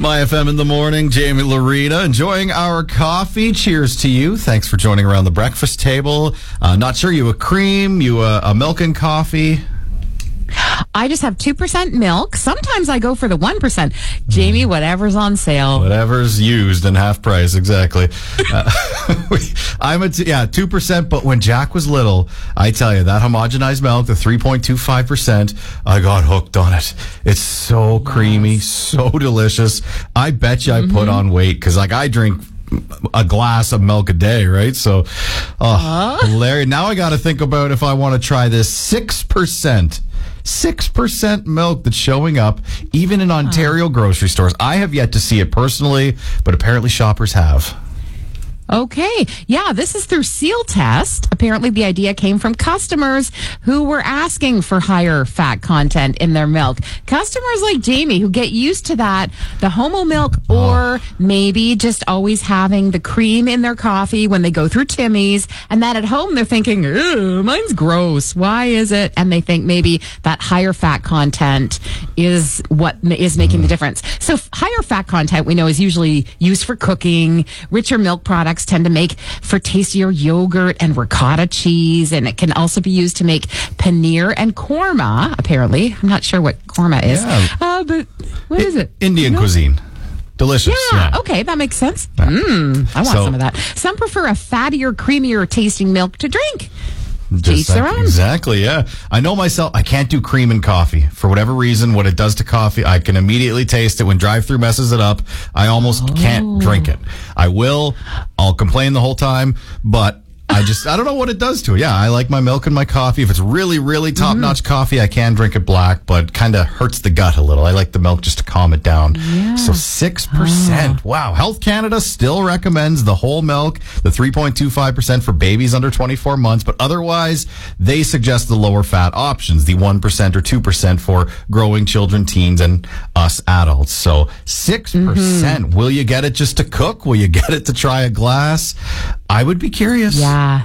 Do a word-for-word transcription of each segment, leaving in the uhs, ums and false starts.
My F M in the morning, Jamie Lorena, enjoying our coffee. Cheers to you. Thanks for joining around the breakfast table. Uh, not sure you a cream, you a, a milk and coffee. I just have two percent milk. Sometimes I go for the one percent. Jamie, whatever's on sale. Whatever's used and half price, exactly. Uh, I'm a, t- yeah, two percent, but when Jack was little, I tell you, that homogenized milk, the three point two five percent, I got hooked on it. It's so creamy, so delicious. I bet you I mm-hmm. put on weight because, like, I drink a glass of milk a day, right? So, oh, uh? hilarious. Now I got to think about if I want to try this six percent. six percent milk that's showing up even in Ontario grocery stores. I have yet to see it personally, but apparently shoppers have. Okay. Yeah, this is through Seal Test. Apparently the idea came from customers who were asking for higher fat content in their milk. Customers like Jamie who get used to that, the Homo milk, or oh. maybe just always having the cream in their coffee when they go through Timmy's, and that at home they're thinking, ew, mine's gross. Why is it? And they think maybe that higher fat content is what is making mm. the difference. So higher fat content we know is usually used for cooking. Richer milk products tend to make for tastier yogurt and ricotta cheese, and it can also be used to make paneer and korma, apparently. I'm not sure what korma is, yeah. uh, but what I- is it? Indian you know? cuisine. Delicious. Yeah, yeah, okay, that makes sense. Yeah. Mm, I want so, some of that. Some prefer a fattier, creamier tasting milk to drink. Just their own. Exactly, yeah. I know myself, I can't do cream in coffee. For whatever reason, what it does to coffee, I can immediately taste it. When drive-thru messes it up, I almost oh. can't drink it. I will. I'll complain the whole time, but I just, I don't know what it does to it. Yeah, I like my milk and my coffee. If it's really, really top-notch mm-hmm. coffee, I can drink it black, but kind of hurts the gut a little. I like the milk just to calm it down. Yeah. So six percent. Oh. Wow. Health Canada still recommends the whole milk, the three point two five percent for babies under twenty-four months, but otherwise, they suggest the lower fat options, the one percent or two percent for growing children, teens, and us adults. So six percent. Mm-hmm. Will you get it just to cook? Will you get it to try a glass? I would be curious. Yeah.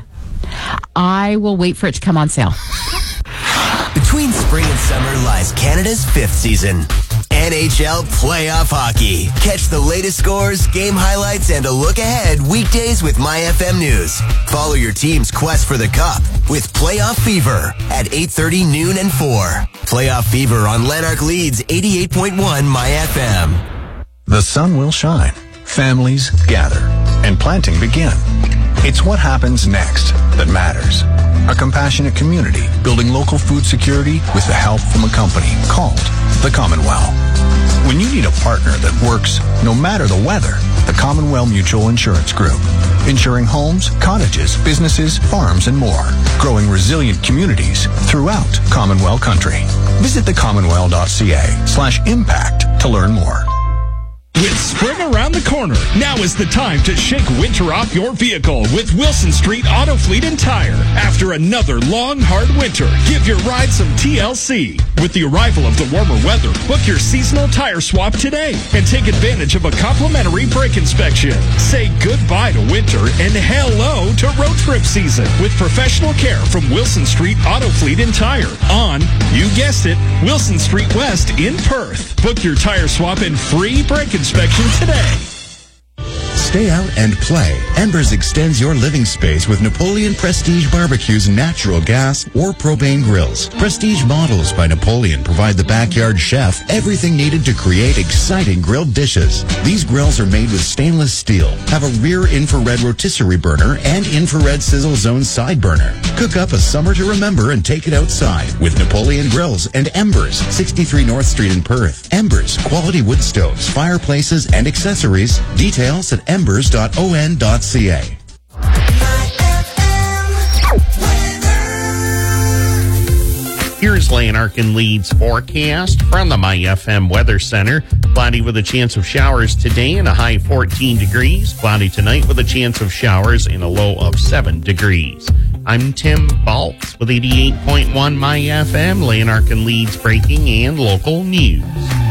I will wait for it to come on sale. Between spring and summer lies Canada's fifth season. N H L Playoff Hockey. Catch the latest scores, game highlights, and a look ahead weekdays with My F M News. Follow your team's quest for the Cup with Playoff Fever at eight thirty, noon, and four. Playoff Fever on Lanark Leeds eighty-eight point one My F M. The sun will shine. Families gather. And planting begin. It's what happens next that matters. A compassionate community building local food security with the help from a company called the Commonwealth. When you need a partner that works no matter the weather, the Commonwealth Mutual Insurance Group. Insuring homes, cottages, businesses, farms, and more. Growing resilient communities throughout Commonwealth country. Visit thecommonwealth.ca slash impact to learn more. With spring around the corner, now is the time to shake winter off your vehicle with Wilson Street Auto Fleet and Tire. After another long, hard winter, give your ride some T L C. With the arrival of the warmer weather, book your seasonal tire swap today and take advantage of a complimentary brake inspection. Say goodbye to winter and hello to road trip season with professional care from Wilson Street Auto Fleet and Tire on, you guessed it, Wilson Street West in Perth. Book your tire swap and free brake inspection. Inspection today. Stay out and play. Embers extends your living space with Napoleon Prestige Barbecue's natural gas or propane grills. Prestige models by Napoleon provide the backyard chef everything needed to create exciting grilled dishes. These grills are made with stainless steel, have a rear infrared rotisserie burner, and infrared sizzle zone side burner. Cook up a summer to remember and take it outside with Napoleon Grills and Embers, sixty-three North Street in Perth. Embers, quality wood stoves, fireplaces, and accessories. Details at embers dot o n dot c a. Here's Lanark and Leeds forecast from the My F M Weather Center. Cloudy with a chance of showers today and a high fourteen degrees. Cloudy tonight with a chance of showers and a low of seven degrees. I'm Tim Baltz with eighty-eight point one My F M, Lanark and Leeds breaking and local news.